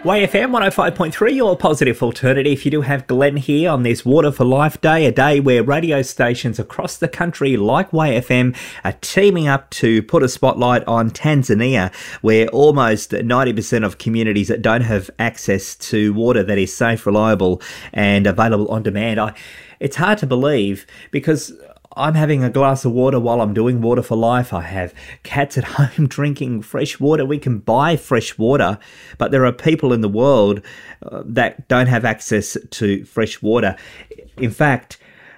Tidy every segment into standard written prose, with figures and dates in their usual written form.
WayFM 105.3, your positive alternative. You do have Glenn here on this Water for Life Day, a day where radio stations across the country like WayFM are teaming up to put a spotlight on Tanzania, where almost 90% of communities that don't have access to water that is safe, reliable and available on demand. It's hard to believe because I'm having a glass of water while I'm doing Water for Life. I have cats at home drinking fresh water. We can buy fresh water, but there are people in the world that don't have access to fresh water. In fact,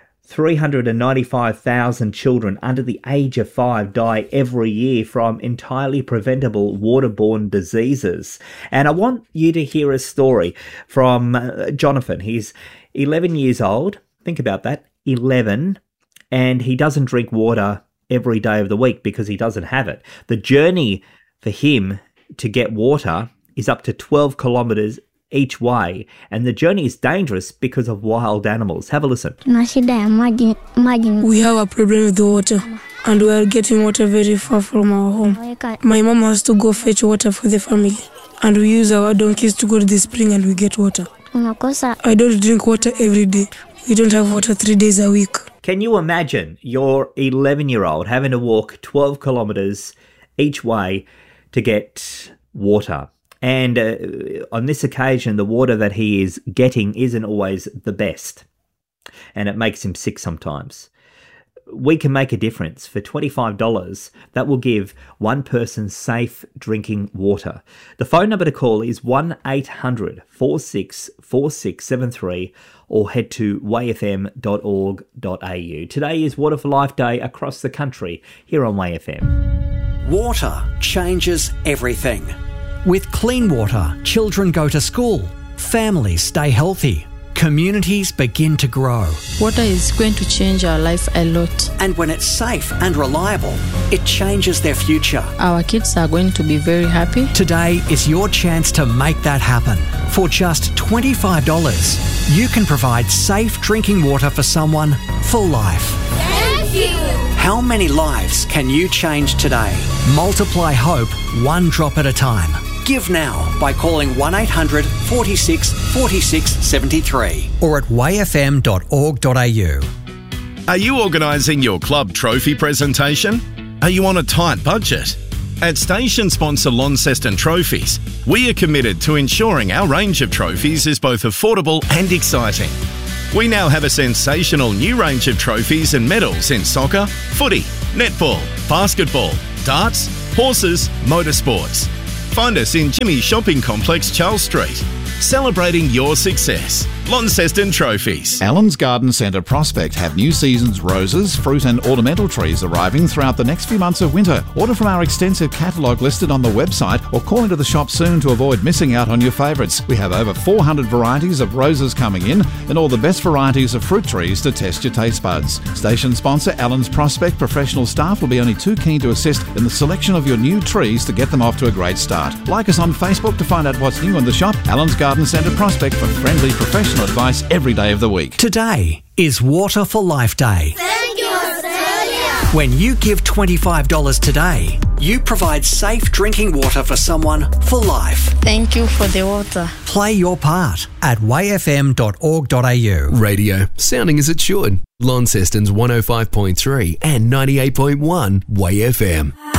395,000 children under the age of 5 die every year from entirely preventable waterborne diseases. And I want you to hear a story from Jonathan. He's 11 years old. Think about that, 11. And he doesn't drink water every day of the week because he doesn't have it. The journey for him to get water is up to 12 kilometres each way. And the journey is dangerous because of wild animals. Have a listen. We have a problem with the water and we are getting water very far from our home. My mom has to go fetch water for the family and we use our donkeys to go to the spring and we get water. I don't drink water every day. We don't have water 3 days a week. Can you imagine your 11-year-old having to walk 12 kilometres each way to get water? And on this occasion, the water that he is getting isn't always the best. And it makes him sick sometimes. We can make a difference. For $25, that will give one person safe drinking water. The phone number to call is 1-800-464673 or head to wayfm.org.au. Today is Water for Life Day across the country here on WayFM. Water changes everything. With clean water, children go to school, families stay healthy, communities begin to grow. Water is going to change our life a lot. And when it's safe and reliable, it changes their future. Our kids are going to be very happy. Today is your chance to make that happen. For just $25, you can provide safe drinking water for someone for life. Thank you! How many lives can you change today? Multiply hope one drop at a time. Give now by calling 1-800-46-46-73 or at wayfm.org.au. Are you organising your club trophy presentation? Are you on a tight budget? At station sponsor Launceston Trophies, we are committed to ensuring our range of trophies is both affordable and exciting. We now have a sensational new range of trophies and medals in soccer, footy, netball, basketball, darts, horses, motorsports. Find us in Jimmy's Shopping Complex, Charles Street. Celebrating your success. Launceston Trophies. Allen's Garden Centre Prospect have new season's roses, fruit and ornamental trees arriving throughout the next few months of winter. Order from our extensive catalogue listed on the website or call into the shop soon to avoid missing out on your favourites. We have over 400 varieties of roses coming in and all the best varieties of fruit trees to test your taste buds. Station sponsor Allen's Prospect professional staff will be only too keen to assist in the selection of your new trees to get them off to a great start. Like us on Facebook to find out what's new in the shop. Allen's Garden Centre Prospect for friendly professional advice every day of the week. Today is Water for Life Day. Thank you, Australia! When you give $25 today, you provide safe drinking water for someone for life. Thank you for the water. Play your part at wayfm.org.au. Radio, sounding as it should. Launceston's 105.3 and 98.1 WayFM.